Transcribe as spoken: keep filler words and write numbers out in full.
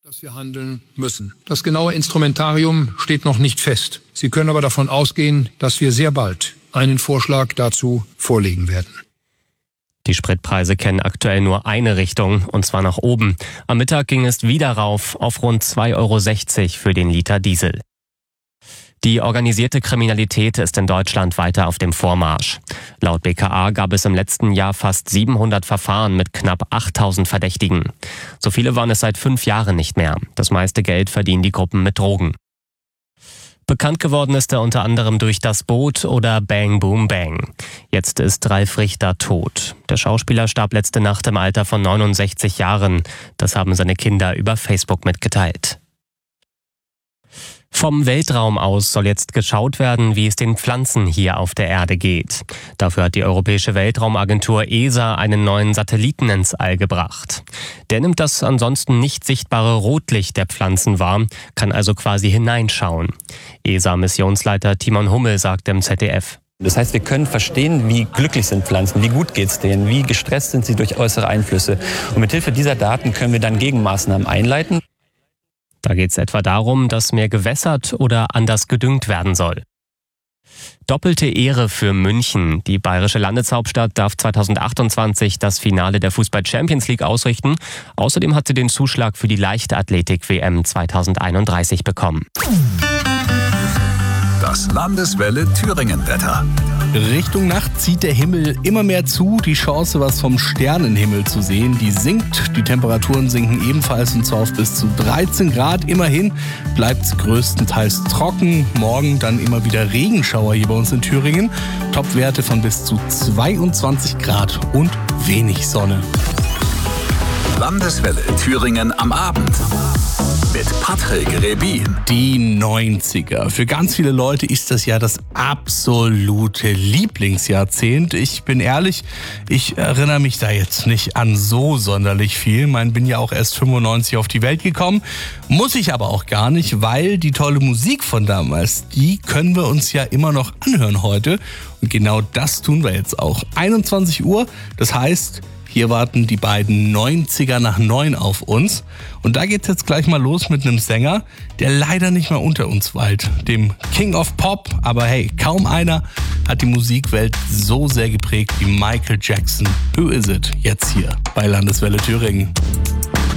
dass wir handeln müssen. Das genaue Instrumentarium steht noch nicht fest. Sie können aber davon ausgehen, dass wir sehr bald einen Vorschlag dazu vorlegen werden. Die Spritpreise kennen aktuell nur eine Richtung, und zwar nach oben. Am Mittag ging es wieder rauf auf rund zwei Euro sechzig für den Liter Diesel. Die organisierte Kriminalität ist in Deutschland weiter auf dem Vormarsch. Laut B K A gab es im letzten Jahr fast siebenhundert Verfahren mit knapp achttausend Verdächtigen. So viele waren es seit fünf Jahren nicht mehr. Das meiste Geld verdienen die Gruppen mit Drogen. Bekannt geworden ist er unter anderem durch Das Boot oder Bang Boom Bang. Jetzt ist Ralf Richter tot. Der Schauspieler starb letzte Nacht im Alter von neunundsechzig Jahren. Das haben seine Kinder über Facebook mitgeteilt. Vom Weltraum aus soll jetzt geschaut werden, wie es den Pflanzen hier auf der Erde geht. Dafür hat die Europäische Weltraumagentur E S A einen neuen Satelliten ins All gebracht. Der nimmt das ansonsten nicht sichtbare Rotlicht der Pflanzen wahr, kann also quasi hineinschauen. E S A-Missionsleiter Timon Hummel sagt im Z D F. Das heißt, wir können verstehen, wie glücklich sind Pflanzen, wie gut geht's denen, wie gestresst sind sie durch äußere Einflüsse. Und mit Hilfe dieser Daten können wir dann Gegenmaßnahmen einleiten. Da geht es etwa darum, dass mehr gewässert oder anders gedüngt werden soll. Doppelte Ehre für München. Die bayerische Landeshauptstadt darf zweitausendachtundzwanzig das Finale der Fußball-Champions League ausrichten. Außerdem hat sie den Zuschlag für die Leichtathletik-W M zweitausendeinunddreißig bekommen. Das Landeswelle Thüringen-Wetter. Richtung Nacht zieht der Himmel immer mehr zu. Die Chance, was vom Sternenhimmel zu sehen, die sinkt. Die Temperaturen sinken ebenfalls, und zwar auf bis zu dreizehn Grad. Immerhin bleibt es größtenteils trocken. Morgen dann immer wieder Regenschauer hier bei uns in Thüringen. Topwerte von bis zu zweiundzwanzig Grad und wenig Sonne. Landeswelle Thüringen am Abend. Mit Patrick Rebin. Die neunziger. Für ganz viele Leute ist das ja das absolute Lieblingsjahrzehnt. Ich bin ehrlich, ich erinnere mich da jetzt nicht an so sonderlich viel. Ich bin ja auch erst fünfundneunzig auf die Welt gekommen. Muss ich aber auch gar nicht, weil die tolle Musik von damals, die können wir uns ja immer noch anhören heute. Und genau das tun wir jetzt auch. einundzwanzig Uhr, das heißt, hier warten die beiden neunziger nach neun auf uns. Und da geht's jetzt gleich mal los mit einem Sänger, der leider nicht mehr unter uns weilt. Dem King of Pop. Aber hey, kaum einer hat die Musikwelt so sehr geprägt wie Michael Jackson. Who is it? Jetzt hier bei Landeswelle Thüringen.